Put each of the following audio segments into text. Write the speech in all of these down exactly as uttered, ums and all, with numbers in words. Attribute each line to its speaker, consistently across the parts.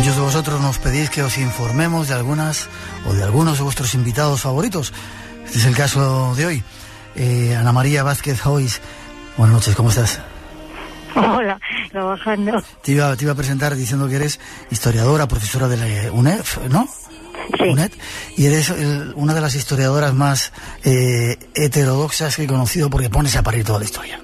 Speaker 1: Muchos de vosotros nos pedís que os informemos de algunas o de algunos de vuestros invitados favoritos. Este es el caso de hoy. Eh, Ana María Vázquez Hoyos, buenas noches, ¿cómo estás?
Speaker 2: Hola, trabajando.
Speaker 1: Te iba, te iba a presentar diciendo que eres historiadora, profesora de la U N E F, ¿no?
Speaker 2: Sí.
Speaker 1: U N E D, y eres el, una de las historiadoras más eh, heterodoxas que he conocido, porque pones a parir toda la historia.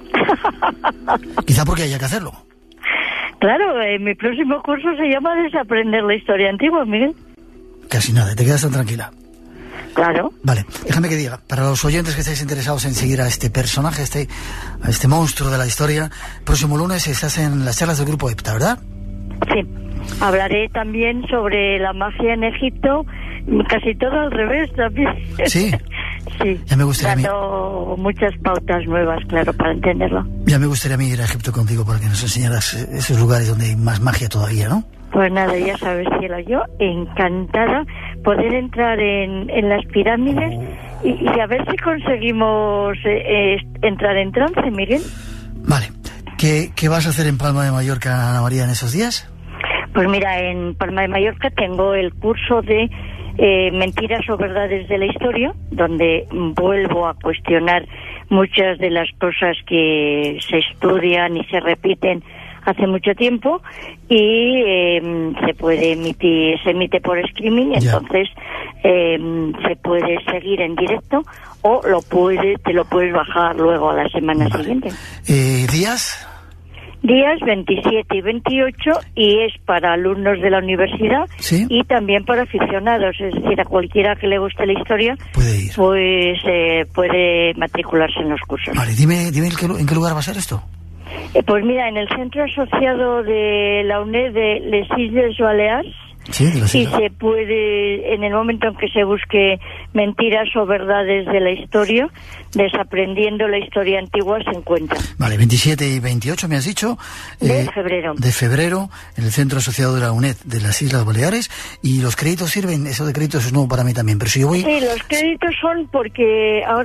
Speaker 1: Quizá porque haya que hacerlo.
Speaker 2: Claro, eh, mi próximo curso se llama Desaprender la historia antigua, Miguel.
Speaker 1: Casi nada, te quedas tan tranquila.
Speaker 2: Claro.
Speaker 1: Vale, déjame que diga, para los oyentes que estáis interesados en seguir a este personaje, a este, a este monstruo de la historia, próximo lunes estás en las charlas del grupo EPTA, ¿verdad?
Speaker 2: Sí. Hablaré también sobre la magia en Egipto, casi todo al revés también.
Speaker 1: Sí.
Speaker 2: Sí.
Speaker 1: Ya me gustaría a mí,
Speaker 2: dando muchas pautas nuevas, claro, para entenderlo.
Speaker 1: ya me gustaría a mí ir a Egipto contigo para que nos enseñaras esos lugares donde hay más magia todavía, ¿no?
Speaker 2: Pues nada, ya sabes, cielo, yo encantada poder entrar en, en las pirámides y, y a ver si conseguimos eh, eh, entrar en trance, Miguel.
Speaker 1: Vale. ¿Qué, ¿Qué vas a hacer en Palma de Mallorca, Ana María, en esos días?
Speaker 2: Pues mira, en Palma de Mallorca tengo el curso de eh, Mentiras o Verdades de la Historia, donde vuelvo a cuestionar muchas de las cosas que se estudian y se repiten hace mucho tiempo, y eh, se puede emitir, se emite por streaming,
Speaker 1: Ya.
Speaker 2: entonces eh, se puede seguir en directo o lo puede, te lo puedes bajar luego a la semana
Speaker 1: Vale.
Speaker 2: siguiente.
Speaker 1: Eh, ¿Días?
Speaker 2: Días veintisiete y veintiocho, y es para alumnos de la universidad
Speaker 1: Sí.
Speaker 2: y también para aficionados, es decir, a cualquiera que le guste la historia,
Speaker 1: Puede ir.
Speaker 2: pues eh, puede matricularse en los cursos.
Speaker 1: Vale, dime, dime en qué, lu- en qué lugar va a ser esto.
Speaker 2: Eh, pues mira, en el centro asociado de la U N E D de Les Illes Balears,
Speaker 1: Sí, de las
Speaker 2: y
Speaker 1: islas.
Speaker 2: se puede, en el momento en que se busque Mentiras o Verdades de la Historia, Desaprendiendo la Historia Antigua, se encuentra.
Speaker 1: Vale, veintisiete y veintiocho me has dicho.
Speaker 2: De
Speaker 1: eh,
Speaker 2: febrero.
Speaker 1: De febrero, en el centro asociado de la U N E D de las Islas Baleares. Y los créditos sirven, eso de créditos es nuevo para mí también, pero si yo voy...
Speaker 2: Sí, los créditos son porque ahora